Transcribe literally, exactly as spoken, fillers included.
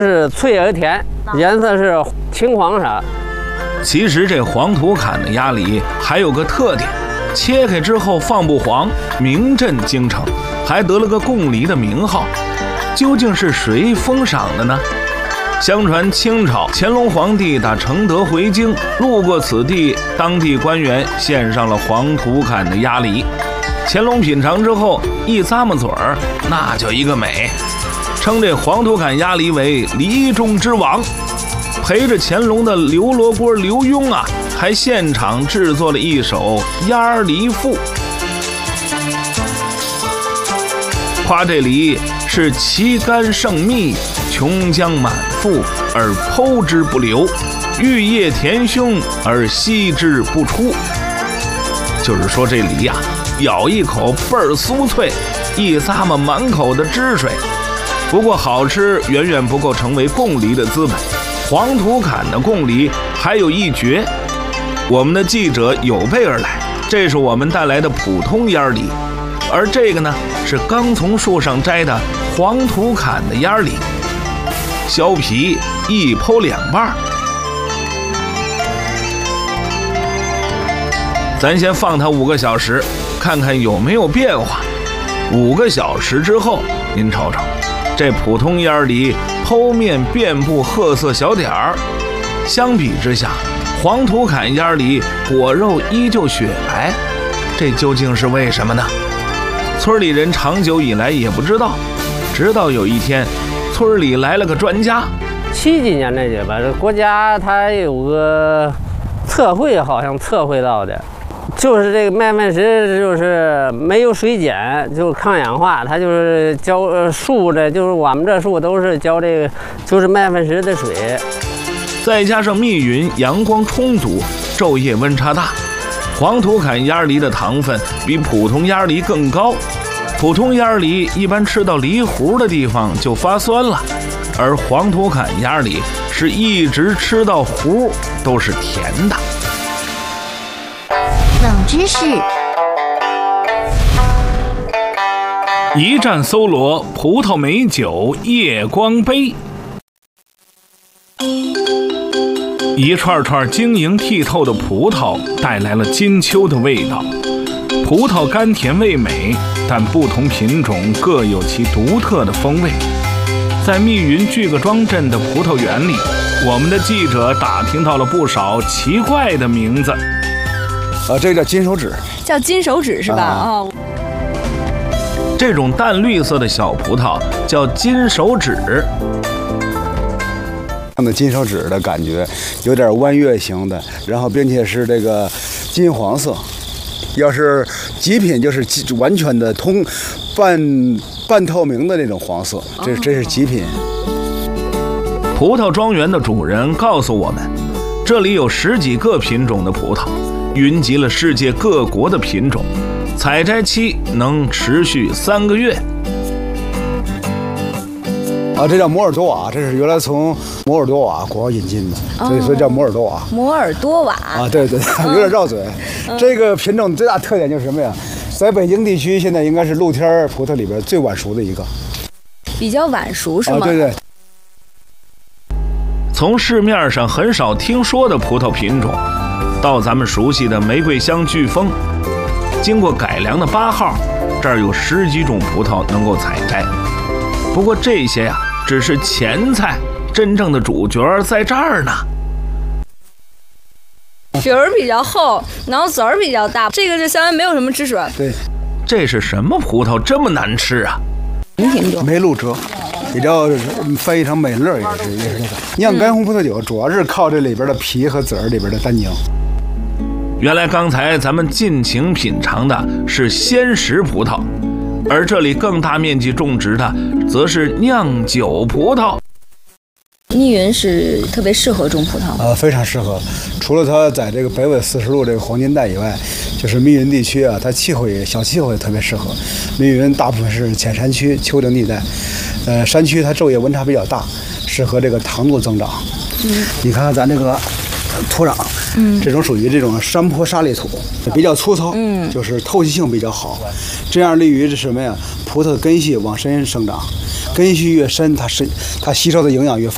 是脆而甜，颜色是青黄色。 其实这黄土坎的鸭梨还有个特点，切开之后放不黄，名震京城，还得了个贡梨的名号。究竟是谁封赏的呢？相传清朝乾隆皇帝打承德回京，路过此地，当地官员献上了黄土坎的鸭梨。乾隆品尝之后，一咂摸嘴儿，那叫一个美，称这黄土坎鸭梨为梨中之王。陪着乾隆的刘罗锅刘墉啊，还现场制作了一首鸭梨赋，夸这梨是其甘胜蜜，琼浆满腹而剖之不流，玉液甜胸而吸之不出。就是说这梨呀、啊，咬一口倍儿酥脆，一咂摸满口的汁水。不过好吃远远不够成为贡梨的资本。黄土坎的贡梨还有一绝，我们的记者有备而来，这是我们带来的普通鸭梨，而这个呢是刚从树上摘的黄土坎的鸭梨，削皮一剖两半。咱先放它五个小时，看看有没有变化。五个小时之后，您瞅瞅，这普通鸭梨剖面遍布褐色小点儿，相比之下，黄土坎鸭梨果肉依旧雪白，这究竟是为什么呢？村里人长久以来也不知道，直到有一天，村里来了个专家。 七几年那节吧，这国家它有个测绘，好像测绘到的，就是这个麦矾石就是没有水碱，就是抗氧化，它就是浇树的，就是我们这树都是浇这个就是麦矾石的水， 再加上密云阳光充足，昼夜温差大，黄土坎鸭梨的糖分比普通鸭梨更高。普通鸭梨一般吃到梨核的地方就发酸了，而黄土坎鸭梨是一直吃到核都是甜的。 冷知识： 一战搜罗葡萄美酒夜光杯。一串串晶莹剔透的葡萄带来了金秋的味道。葡萄甘甜味美，但不同品种各有其独特的风味。在密云巨个庄镇的葡萄园里，我们的记者打听到了不少奇怪的名字。 啊，这个叫金手指， 叫金手指是吧？啊、哦， 这种淡绿色的小葡萄叫金手指。 它的金手指的感觉有点弯月形的，然后并且是这个金黄色。要是极品就是完全的通半半透明的那种黄色，这这是极品。 葡萄庄园的主人告诉我们，这里有十几个品种的葡萄，云集了世界各国的品种，采摘期能持续三个月。 啊，这叫摩尔多瓦，这是原来从摩尔多瓦国引进的，所以所以叫摩尔多瓦。 摩尔多瓦啊，对对，有点绕嘴。嗯、这个品种最大特点就是什么呀？在北京地区，现在应该是露天葡萄里边最晚熟的一个。 比较晚熟是吗？ 啊，对对。 从市面上很少听说的葡萄品种，到咱们熟悉的玫瑰香巨峰，经过改良的八号，这儿有十几种葡萄能够采摘。不过这些呀、啊，只是前菜，真正的主角在这儿呢。 皮儿比较厚，然后籽儿比较大，这个是相当于没有什么汁水。 对， 这是什么葡萄这么难吃啊？ 梅露折，也叫翻译成美乐，也是也是这个。酿干红葡萄酒主要是靠这里边的皮和籽儿里边的单宁。 原来刚才咱们尽情品尝的是鲜食葡萄，而这里更大面积种植的则是酿酒葡萄。 密云是特别适合种葡萄， 呃，非常适合。除了它在这个北纬四十度这个黄金带以外，就是密云地区啊，它气候也小气候也特别适合。密云大部分是浅山区、丘陵地带，呃，山区它昼夜温差比较大，适合这个糖度增长。嗯，你看看咱这个土壤，嗯，这种属于这种山坡沙砾土，比较粗糙，嗯，就是透气性比较好，这样利于是什么呀？葡萄的根系往深生长，根系越深，它是它吸收的营养越丰。